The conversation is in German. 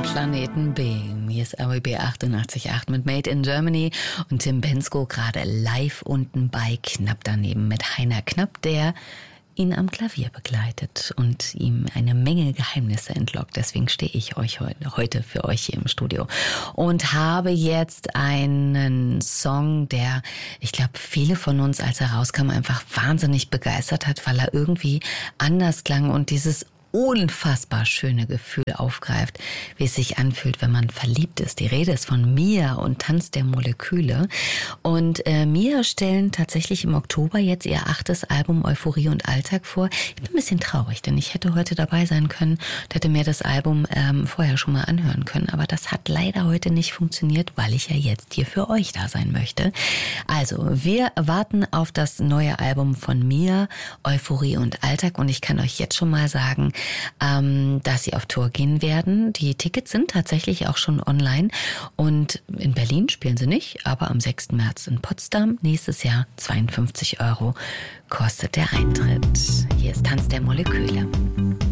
Planeten B. Hier ist RBB 88.8 mit Made in Germany und Tim Bendzko gerade live unten bei Knapp daneben mit Heiner Knapp, der ihn am Klavier begleitet und ihm eine Menge Geheimnisse entlockt. Deswegen stehe ich heute für euch hier im Studio und habe jetzt einen Song, der, ich glaube, viele von uns, als er rauskam, einfach wahnsinnig begeistert hat, weil er irgendwie anders klang und dieses unfassbar schöne Gefühl aufgreift, wie es sich anfühlt, wenn man verliebt ist. Die Rede ist von Mia und Tanz der Moleküle. Und Mia stellen tatsächlich im Oktober jetzt ihr 8. Album Euphorie und Alltag vor. Ich bin ein bisschen traurig, denn ich hätte heute dabei sein können und hätte mir das Album vorher schon mal anhören können. Aber das hat leider heute nicht funktioniert, weil ich ja jetzt hier für euch da sein möchte. Also, wir warten auf das neue Album von Mia, Euphorie und Alltag. Und ich kann euch jetzt schon mal sagen, dass sie auf Tour gehen werden. Die Tickets sind tatsächlich auch schon online und in Berlin spielen sie nicht, aber am 6. März in Potsdam nächstes Jahr 52 € kostet der Eintritt. Hier ist Tanz der Moleküle.